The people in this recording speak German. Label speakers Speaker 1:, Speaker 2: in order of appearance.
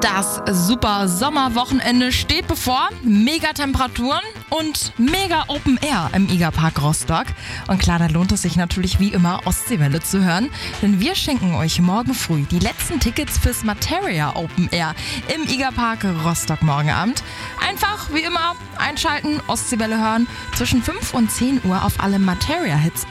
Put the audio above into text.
Speaker 1: Das super Sommerwochenende steht bevor. Mega Temperaturen und mega Open Air im Igerpark Rostock. Und klar, da lohnt es sich natürlich wie immer, Ostseewelle zu hören. Denn wir schenken euch morgen früh die letzten Tickets fürs Materia Open Air im Igerpark Rostock morgen Abend. Einfach wie immer einschalten, Ostseewelle hören. Zwischen 5 und 10 Uhr auf alle Materia-Hits